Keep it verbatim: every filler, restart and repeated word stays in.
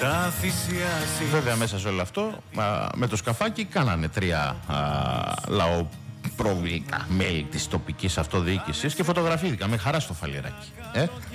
τα θυσιάσει. Βέβαια μέσα σε όλο αυτό α, με το σκαφάκι κάνανε τρία λαοπρόβλητα μέλη της τοπικής αυτοδιοίκησης και φωτογραφήθηκαν με χαρά στο φαλιράκι. Ε?